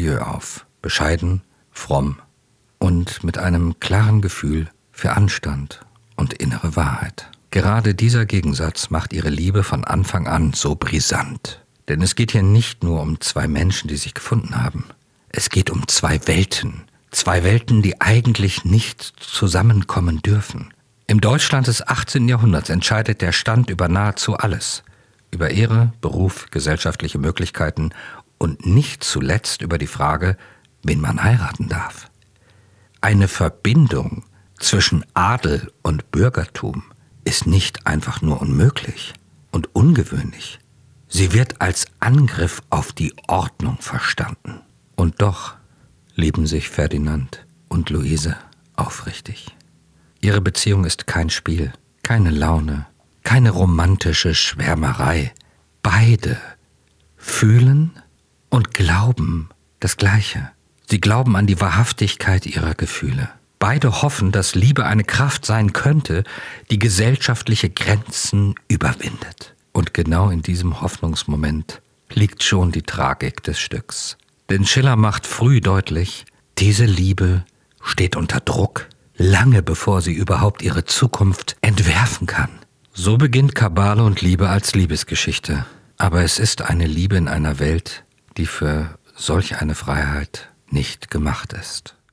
Milieu auf. Bescheiden, fromm und mit einem klaren Gefühl für Anstand und innere Wahrheit. Gerade dieser Gegensatz macht ihre Liebe von Anfang an so brisant. Denn es geht hier nicht nur um zwei Menschen, die sich gefunden haben. Es geht um zwei Welten. Zwei Welten, die eigentlich nicht zusammenkommen dürfen. Im Deutschland des 18. Jahrhunderts entscheidet der Stand über nahezu alles. Über Ehre, Beruf, gesellschaftliche Möglichkeiten und nicht zuletzt über die Frage, wen man heiraten darf. Eine Verbindung zwischen Adel und Bürgertum ist nicht einfach nur unmöglich und ungewöhnlich. Sie wird als Angriff auf die Ordnung verstanden. Und doch lieben sich Ferdinand und Luise aufrichtig. Ihre Beziehung ist kein Spiel, keine Laune, keine romantische Schwärmerei. Beide fühlen und glauben das Gleiche. Sie glauben an die Wahrhaftigkeit ihrer Gefühle. Beide hoffen, dass Liebe eine Kraft sein könnte, die gesellschaftliche Grenzen überwindet. Und genau in diesem Hoffnungsmoment liegt schon die Tragik des Stücks. Denn Schiller macht früh deutlich, diese Liebe steht unter Druck, lange bevor sie überhaupt ihre Zukunft entwerfen kann. So beginnt Kabale und Liebe als Liebesgeschichte. Aber es ist eine Liebe in einer Welt, die für solch eine Freiheit nicht gemacht ist.